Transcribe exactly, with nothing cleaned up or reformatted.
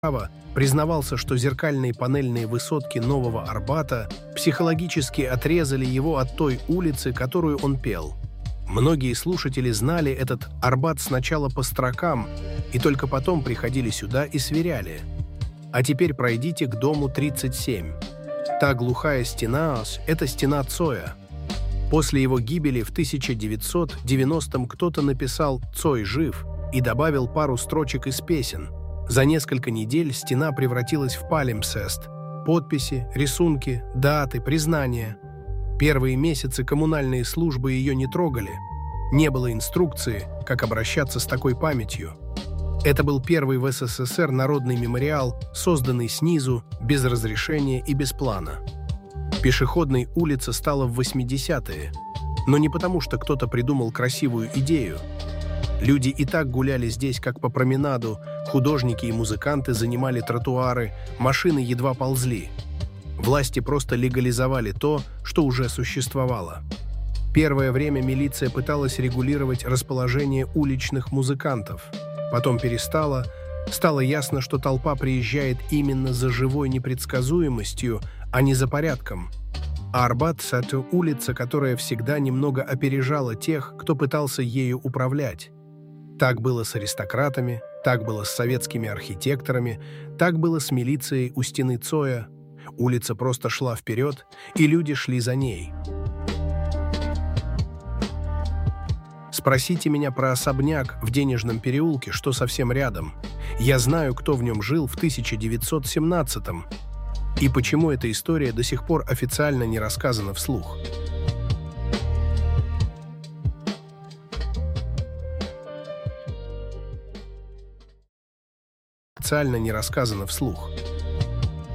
права признавался, что зеркальные панельные высотки Нового Арбата психологически отрезали его от той улицы, которую он пел. Многие слушатели знали этот Арбат сначала по строкам и только потом приходили сюда и сверяли. А теперь пройдите к дому тридцать семь. Та глухая стена – это стена Цоя. После его гибели в тысяча девятьсот девяностом кто-то написал «Цой жив» и добавил пару строчек из песен. За несколько недель стена превратилась в палимпсест. Подписи, рисунки, даты, признания. Первые месяцы коммунальные службы ее не трогали. Не было инструкции, как обращаться с такой памятью. Это был первый в СССР народный мемориал, созданный снизу, без разрешения и без плана. Пешеходной улица стала в восьмидесятые, но не потому, что кто-то придумал красивую идею. Люди и так гуляли здесь, как по променаду, художники и музыканты занимали тротуары, машины едва ползли. Власти просто легализовали то, что уже существовало. Первое время милиция пыталась регулировать расположение уличных музыкантов. Потом перестала. Стало ясно, что толпа приезжает именно за живой непредсказуемостью, а не за порядком. А Арбат – это улица, которая всегда немного опережала тех, кто пытался ею управлять. Так было с аристократами, так было с советскими архитекторами, так было с милицией у стены Цоя. Улица просто шла вперед, и люди шли за ней. Спросите меня про особняк в Денежном переулке, что совсем рядом. Я знаю, кто в нем жил в тысяча девятьсот семнадцатом. И почему эта история до сих пор официально не рассказана вслух. Официально не рассказана вслух.